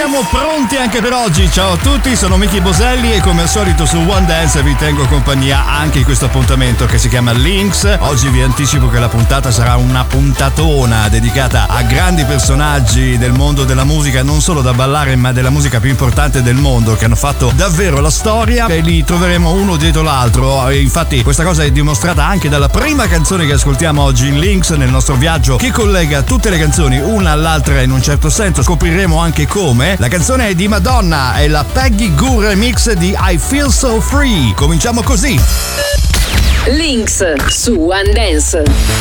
siamo pronti anche per oggi. Ciao a tutti, sono Michi Boselli e come al solito su One Dance vi tengo compagnia anche in questo appuntamento che si chiama Links. Oggi vi anticipo che la puntata sarà una puntatona dedicata a grandi personaggi del mondo della musica, non solo da ballare ma della musica più importante del mondo, che hanno fatto davvero la storia, e li troveremo uno dietro l'altro. E infatti questa cosa è dimostrata anche dalla prima canzone che ascoltiamo oggi in Links, nel nostro viaggio che collega tutte le canzoni una all'altra in un certo senso. Scopriremo anche come. La canzone è di Madonna, è la Peggy Goo remix di I Feel So Free. Cominciamo così. Links su One Dance.